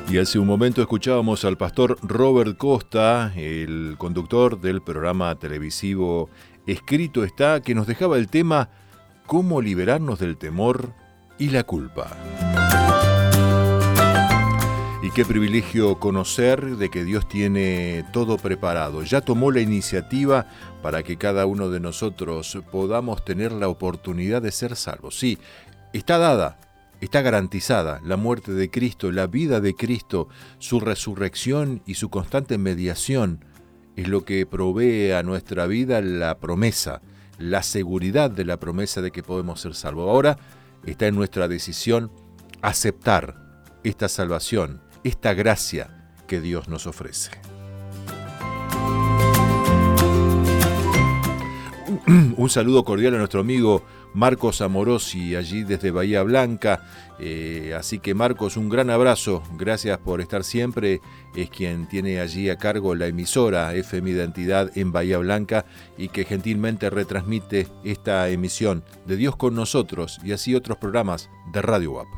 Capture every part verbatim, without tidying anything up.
Y hace un momento escuchábamos al pastor Robert Costa, el conductor del programa televisivo Escrito Está, que nos dejaba el tema ¿Cómo liberarnos del temor y la culpa? Y qué privilegio conocer de que Dios tiene todo preparado. Ya tomó la iniciativa para que cada uno de nosotros podamos tener la oportunidad de ser salvos. Sí, está dada. Está garantizada la muerte de Cristo, la vida de Cristo, su resurrección y su constante mediación es lo que provee a nuestra vida la promesa, la seguridad de la promesa de que podemos ser salvos. Ahora está en nuestra decisión aceptar esta salvación, esta gracia que Dios nos ofrece. Un saludo cordial a nuestro amigo Marcos Amorosi, allí desde Bahía Blanca. Eh, así que Marcos, un gran abrazo, gracias por estar siempre. Es quien tiene allí a cargo la emisora F M Identidad en Bahía Blanca y que gentilmente retransmite esta emisión de Dios con nosotros y así otros programas de Radio U A P.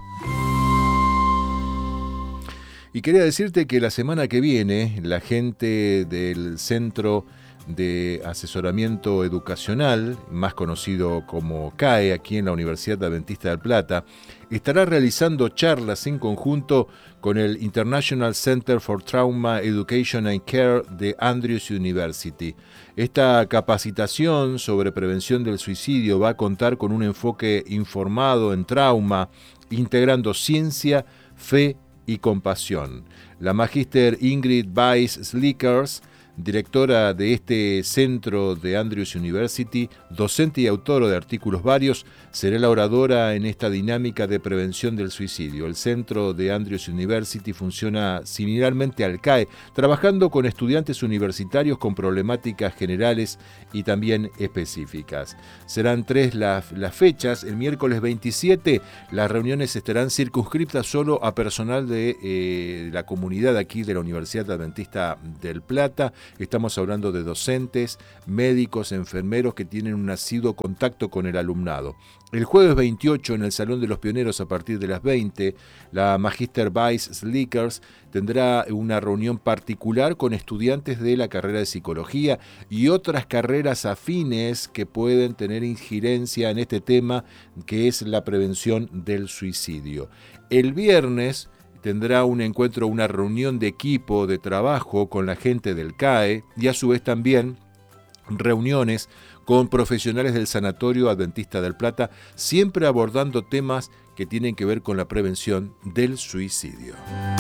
Y quería decirte que la semana que viene la gente del Centro de Asesoramiento Educacional, más conocido como C A E, aquí en la Universidad Adventista del Plata, estará realizando charlas en conjunto con el International Center for Trauma Education and Care de Andrews University. Esta capacitación sobre prevención del suicidio va a contar con un enfoque informado en trauma, integrando ciencia, fe y compasión. La magíster Ingrid Weiss-Slickers, directora de este centro de Andrews University, docente y autora de artículos varios, será la oradora en esta dinámica de prevención del suicidio. El centro de Andrews University funciona similarmente al C A E, trabajando con estudiantes universitarios con problemáticas generales y también específicas. Serán tres las, las fechas. El miércoles veintisiete las reuniones estarán circunscritas solo a personal de eh, la comunidad aquí de la Universidad Adventista del Plata. Estamos hablando de docentes, médicos, enfermeros que tienen un asiduo contacto con el alumnado. El jueves veintiocho, en el Salón de los Pioneros, a partir de las veinte, la magíster Weiss-Slickers tendrá una reunión particular con estudiantes de la carrera de Psicología y otras carreras afines que pueden tener injerencia en este tema, que es la prevención del suicidio. El viernes tendrá un encuentro, una reunión de equipo de trabajo con la gente del C A E y a su vez también reuniones con profesionales del Sanatorio Adventista del Plata, siempre abordando temas que tienen que ver con la prevención del suicidio.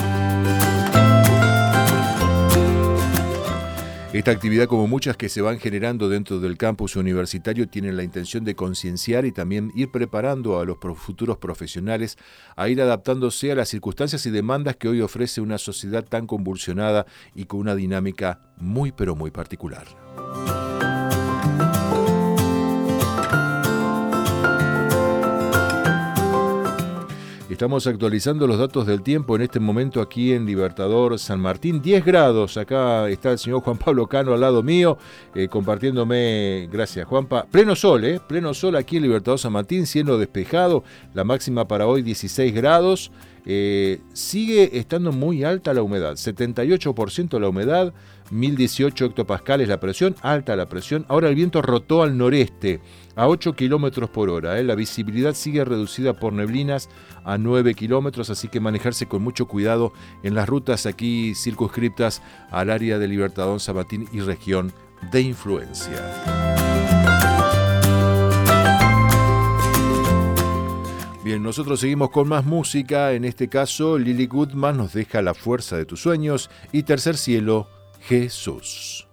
Esta actividad, como muchas que se van generando dentro del campus universitario, tiene la intención de concienciar y también ir preparando a los futuros profesionales a ir adaptándose a las circunstancias y demandas que hoy ofrece una sociedad tan convulsionada y con una dinámica muy pero muy particular. Estamos actualizando los datos del tiempo en este momento aquí en Libertador San Martín. diez grados, acá está el señor Juan Pablo Cano al lado mío, eh, compartiéndome, gracias Juanpa, pleno sol, eh, pleno sol aquí en Libertador San Martín, cielo despejado, la máxima para hoy dieciséis grados, eh, sigue estando muy alta la humedad, setenta y ocho por ciento la humedad, mil dieciocho hectopascales la presión, alta la presión. Ahora el viento rotó al noreste a ocho kilómetros por hora. ¿eh? La visibilidad sigue reducida por neblinas a nueve kilómetros, así que manejarse con mucho cuidado en las rutas aquí circunscriptas al área de Libertador San Martín y región de influencia. Bien, nosotros seguimos con más música. En este caso, Lily Goodman nos deja La fuerza de tus sueños y Tercer cielo, Jesús.